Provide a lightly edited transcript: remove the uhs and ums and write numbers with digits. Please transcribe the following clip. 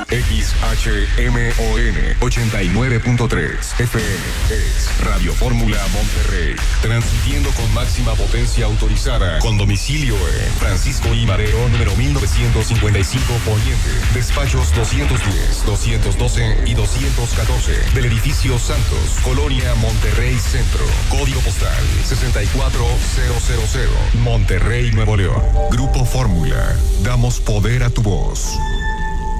XHMON 89.3 FM es Radio Fórmula Monterrey, transmitiendo con máxima potencia autorizada, con domicilio en Francisco I. Madero, número 1955 Poniente, despachos 210, 212 y 214 del edificio Santos, Colonia Monterrey Centro, código postal 64000, Monterrey, Nuevo León. Grupo Fórmula, damos poder a tu voz.